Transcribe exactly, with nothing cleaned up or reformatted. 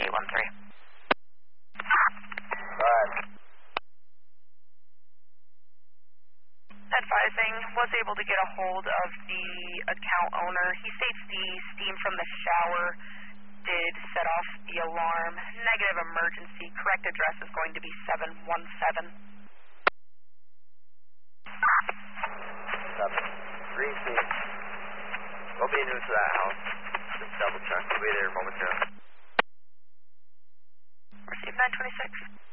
eight one three. Alright. Advising, was able to get a hold of the account owner. He states the steam from the shower did set off the alarm. Negative emergency. Correct address is going to be seven one seven. Seven. Green team. We'll be new to that house. Just double check. We'll be there momentarily. Receive nine twenty-six.